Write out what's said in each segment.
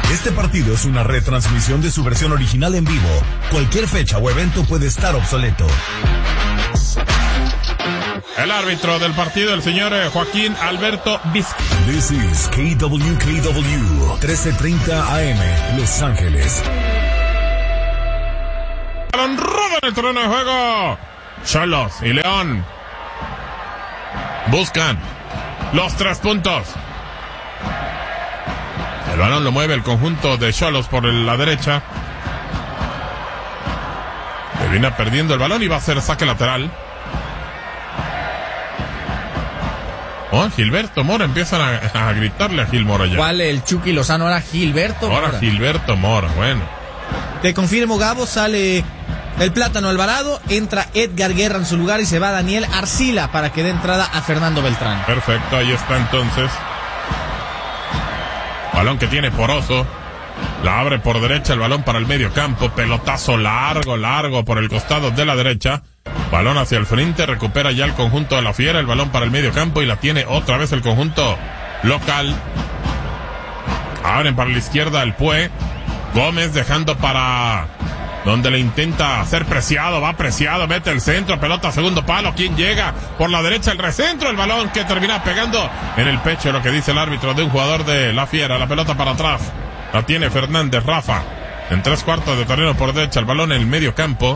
Este partido es una retransmisión de su versión original en vivo. Cualquier fecha o evento puede estar obsoleto. El árbitro del partido, el señor Joaquín Alberto Vizca. This is KWKW 1330 AM, Los Ángeles. Balón roda en el terreno de juego. Xolos y León buscan los 3 puntos. El balón lo mueve el conjunto de Xolos por la derecha. Termina perdiendo el balón y va a ser saque lateral. Gilberto Mora, empiezan a gritarle a Gil Mora ya. ¿Cuál? El Chucky Lozano, ahora Gilberto Mora. Ahora Gilberto Mora, bueno. Te confirmo, Gabo, sale el Plátano Alvarado, entra Edgar Guerra en su lugar y se va Daniel Arcila para que dé entrada a Fernando Beltrán. Perfecto, ahí está entonces. Balón que tiene Poroso. La abre por derecha, el balón para el medio campo. Pelotazo largo por el costado de la derecha. Balón hacia el frente, recupera ya el conjunto de la Fiera. El balón para el medio campo y la tiene otra vez el conjunto local. Abren para la izquierda el Pue. Gómez dejando para donde le intenta ser preciado. Va preciado, mete el centro, pelota segundo palo. ¿Quién llega? Por la derecha el recentro. El balón que termina pegando en el pecho, lo que dice el árbitro, de un jugador de la Fiera. La pelota para atrás. La tiene Fernández Rafa. En 3/4 de terreno por derecha. El balón en el medio campo.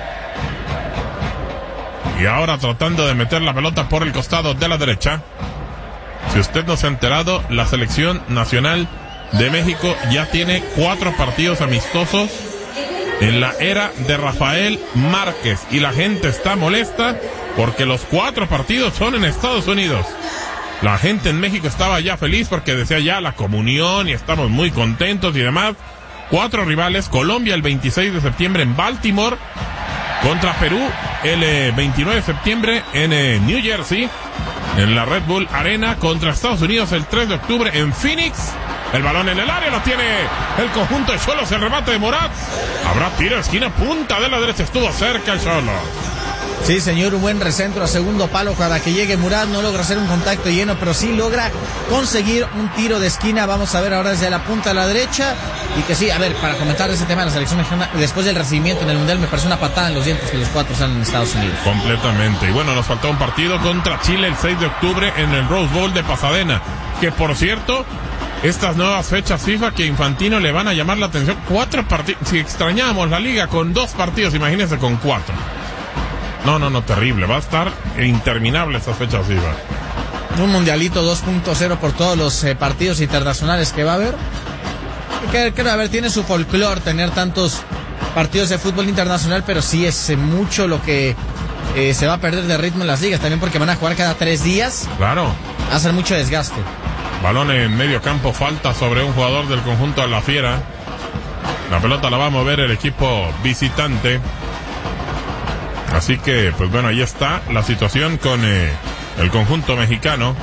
Y ahora tratando de meter la pelota por el costado de la derecha. Si usted no se ha enterado, la selección nacional de México ya tiene 4 partidos amistosos en la era de Rafael Márquez. Y la gente está molesta porque los 4 partidos son en Estados Unidos. La gente en México estaba ya feliz porque decía ya la comunión y estamos muy contentos y demás. 4 rivales: Colombia el 26 de septiembre en Baltimore, contra Perú el 29 de septiembre en New Jersey, en la Red Bull Arena, contra Estados Unidos el 3 de octubre en Phoenix. El balón en el área lo tiene el conjunto de Xolos, el remate de Morat. Habrá tiro de esquina, punta de la derecha, estuvo cerca el Xolos. Sí, señor, un buen recentro a segundo palo para que llegue Murat. No logra hacer un contacto lleno, pero sí logra conseguir un tiro de esquina. Vamos a ver ahora desde la punta a la derecha. Y que sí, a ver, para comentar ese tema de la selección mexicana, después del recibimiento en el Mundial, me parece una patada en los dientes que los 4 salen en Estados Unidos. Completamente. Y bueno, nos faltó un partido contra Chile el 6 de octubre en el Rose Bowl de Pasadena. Que por cierto, estas nuevas fechas FIFA que Infantino le van a llamar la atención. 4 partidos. Si extrañábamos la liga con 2 partidos, imagínense con 4. No, terrible. Va a estar interminable estas fechas FIFA. Un mundialito 2.0 por todos los partidos internacionales que va a haber. Creo, a ver, tiene su folclore tener tantos partidos de fútbol internacional, pero sí es mucho lo que se va a perder de ritmo en las ligas. También porque van a jugar cada 3 días. Claro. Va a ser mucho desgaste. Balón en medio campo, falta sobre un jugador del conjunto de la Fiera. La pelota la va a mover el equipo visitante. Así que, pues bueno, ahí está la situación con el conjunto mexicano.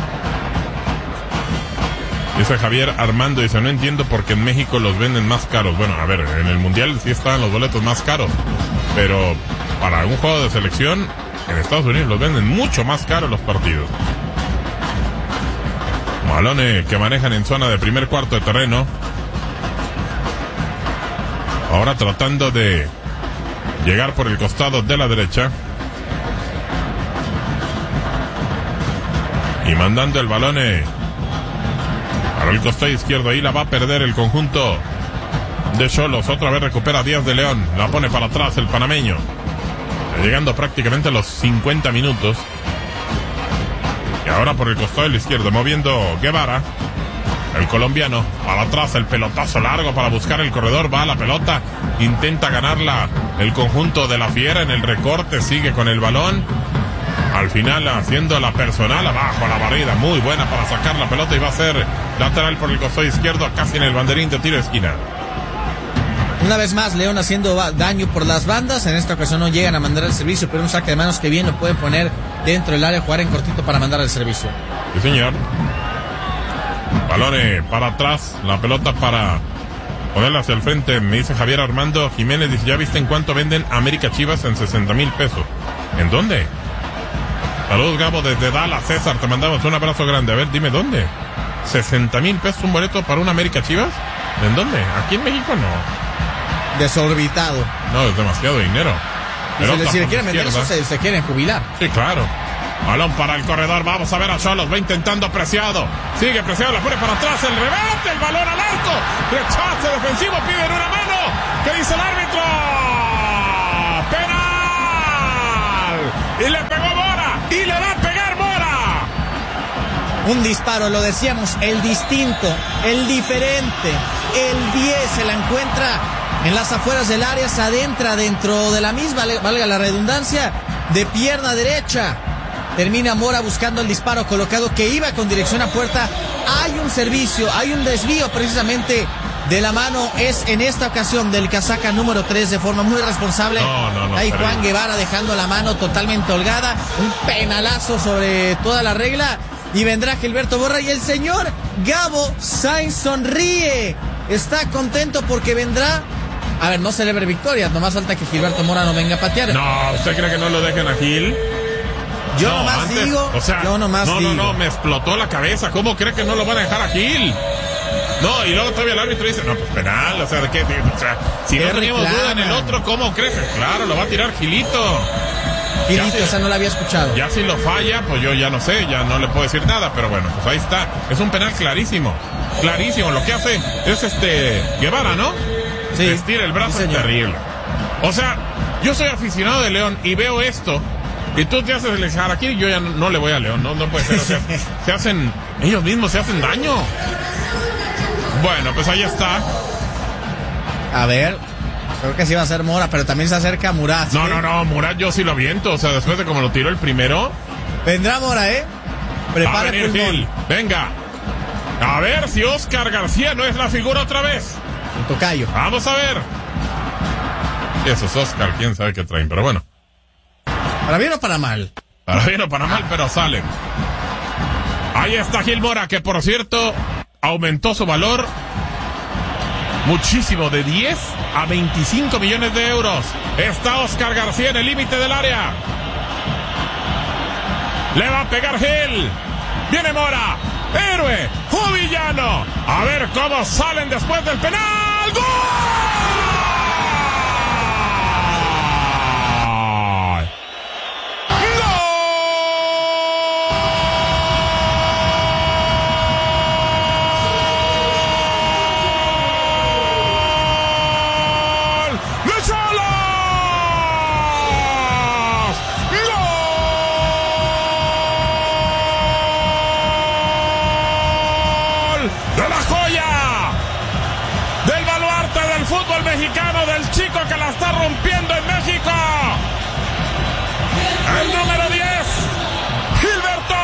Dice Javier Armando, dice, no entiendo por qué en México los venden más caros. Bueno, a ver, en el Mundial sí estaban los boletos más caros, pero para un juego de selección, en Estados Unidos los venden mucho más caros los partidos. Balones que manejan en zona de primer cuarto de terreno. Ahora tratando de llegar por el costado de la derecha. Y mandando el balón para el costado izquierdo. Ahí la va a perder el conjunto de Xolos. Otra vez recupera Díaz de León. La pone para atrás el panameño. Llegando prácticamente a los 50 minutos. Y ahora por el costado del izquierdo, moviendo Guevara. El colombiano, para atrás, el pelotazo largo para buscar el corredor, va a la pelota, intenta ganarla el conjunto de la Fiera en el recorte, sigue con el balón, al final haciendo la personal, abajo la barrida, muy buena para sacar la pelota y va a ser lateral por el costado izquierdo, casi en el banderín de tiro de esquina. Una vez más, León haciendo daño por las bandas, en esta ocasión no llegan a mandar el servicio, pero un saque de manos que bien lo pueden poner dentro del área, jugar en cortito para mandar el servicio. Sí, señor. Balón para atrás, la pelota para ponerla hacia el frente. Me dice Javier Armando Jiménez, dice, ¿ya viste en cuánto venden América Chivas? En 60,000 pesos. ¿En dónde? Saludos, Gabo, desde Dallas. César, te mandamos un abrazo grande. A ver, dime, ¿dónde? 60,000 pesos un boleto para una América Chivas. ¿En dónde? Aquí en México no. Desorbitado. No, es demasiado dinero. Si le quieren vender eso, se quieren jubilar. Sí, claro. Balón para el corredor. Vamos a ver a Xolos. Va intentando Preciado. Sigue Preciado. La pone para atrás. El rebate. El balón al arco. Rechace defensivo. Piden una mano. ¿Qué dice el árbitro? ¡Penal! Y le pegó Mora. Y le va a pegar Mora. Un disparo, lo decíamos. El distinto. El diferente. El 10 se la encuentra en las afueras del área. Se adentra dentro de la misma, valga la redundancia, de pierna derecha. Termina Mora buscando el disparo colocado que iba con dirección a puerta. Hay un servicio, hay un desvío precisamente de la mano. Es en esta ocasión del casaca número 3 de forma muy responsable. No, Ahí Juan Guevara dejando la mano totalmente holgada. Un penalazo sobre toda la regla. Y vendrá Gilberto Mora y el señor Gabo Sainz sonríe. Está contento porque vendrá. A ver, no celebre victorias, nomás falta que Gilberto Mora no venga a patear. No, ¿usted cree que no lo dejen a Gil? Yo nomás digo, No, me explotó la cabeza. ¿Cómo cree que no lo van a dejar a Gil? No, y luego todavía el árbitro dice, no, pues penal, o sea, ¿de qué? O sea, si no teníamos duda en el otro, ¿cómo crees? Claro, lo va a tirar Gilito. Gilito, o sea, no lo había escuchado. Ya si lo falla, pues yo ya no sé, ya no le puedo decir nada, pero bueno, pues ahí está. Es un penal clarísimo, clarísimo. Lo que hace es Guevara, ¿no? Sí. Estira el brazo, sí, es terrible. O sea, yo soy aficionado de León y veo esto. Y tú te haces el harakiri, yo ya no le voy a León, no puede ser, o sea, ellos mismos se hacen daño. Bueno, pues ahí está. A ver, creo que sí va a ser Mora, pero también se acerca Murat. No, Murat yo sí lo aviento, o sea, después de como lo tiró el primero. Vendrá Mora, Prepara el pulmón. Venga, a ver si Oscar García no es la figura otra vez. El tocayo. Vamos a ver. Eso es Oscar, quién sabe qué traen, pero bueno. ¿Para bien o para mal? Para bien o para mal, pero salen. Ahí está Gil Mora, que por cierto aumentó su valor muchísimo, de 10 a 25 millones de euros. Está Oscar García en el límite del área. Le va a pegar Gil. Viene Mora. Héroe o villano. A ver cómo salen después del penal. ¡Gol! Mexicano, del chico que la está rompiendo en México, el número 10, Gilberto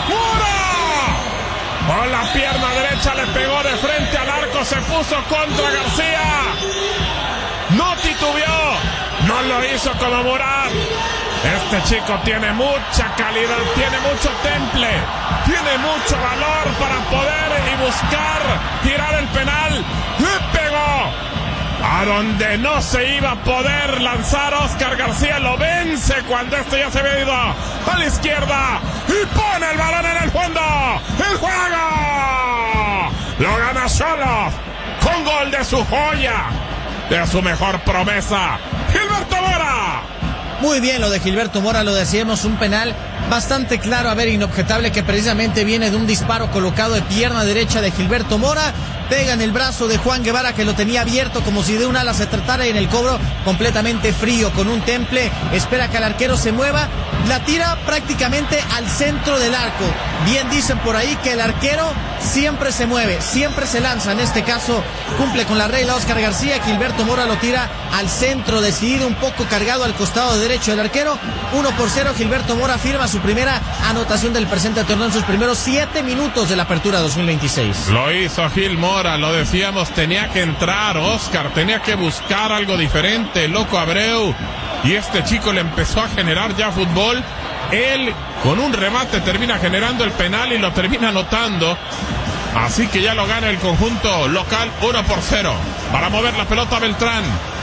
Mora. Con la pierna derecha le pegó de frente al arco, se puso contra García, no titubeó, no lo hizo como Murat. Este chico tiene mucha calidad, tiene mucho temple, tiene mucho valor para poder y buscar tirar el penal. Le pegó a donde no se iba a poder lanzar. Oscar García lo vence cuando ya se había ido a la izquierda y pone el balón en el fondo. ¡El juego! Lo gana Xolos con gol de su joya, de su mejor promesa, Gilberto Mora. Muy bien lo de Gilberto Mora, lo decíamos, un penal bastante claro, a ver, inobjetable, que precisamente viene de un disparo colocado de pierna derecha de Gilberto Mora. Pega en el brazo de Juan Guevara, que lo tenía abierto como si de un ala se tratara, y en el cobro completamente frío, con un temple, espera que el arquero se mueva, la tira prácticamente al centro del arco. Bien dicen por ahí que el arquero siempre se mueve, siempre se lanza. En este caso cumple con la regla Oscar García. Gilberto Mora lo tira al centro, decidido, un poco cargado al costado derecho del arquero. 1-0, Gilberto Mora firma su primera anotación del presente torneo en sus primeros 7 minutos de la apertura 2026. Lo hizo Gil Mora, lo decíamos, tenía que entrar Oscar, tenía que buscar algo diferente, Loco Abreu, y este chico le empezó a generar ya fútbol. Él con un remate termina generando el penal y lo termina anotando. Así que ya lo gana el conjunto local 1-0. Para mover la pelota Beltrán.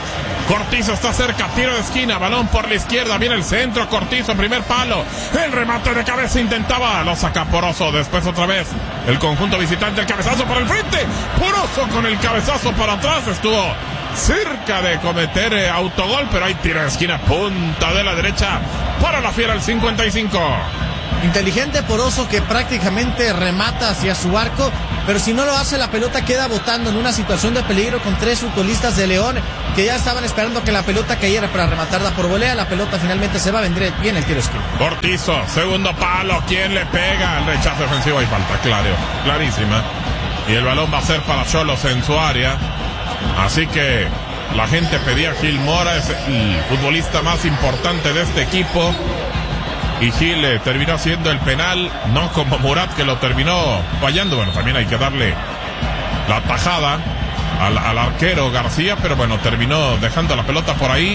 Cortizo está cerca, tiro de esquina, balón por la izquierda, viene el centro, Cortizo, primer palo, el remate de cabeza intentaba, lo saca Poroso, después otra vez, el conjunto visitante, el cabezazo por el frente, Poroso con el cabezazo para atrás, estuvo cerca de cometer autogol, pero hay tiro de esquina, punta de la derecha, para la Fiera el 55. Inteligente Poroso, que prácticamente remata hacia su arco, pero si no lo hace, la pelota queda botando en una situación de peligro con 3 futbolistas de León que ya estaban esperando que la pelota cayera para rematarla por volea. La pelota finalmente se va, vendría bien el tiro de esquina. Cortizo, segundo palo, ¿quién le pega? El rechazo defensivo, hay falta, clarísima. Y el balón va a ser para Xolos en su área. Así que la gente pedía a Gil Mora, es el futbolista más importante de este equipo. Y Gil terminó haciendo el penal, no como Murat, que lo terminó fallando. Bueno, también hay que darle la tajada al arquero García, pero bueno, terminó dejando la pelota por ahí.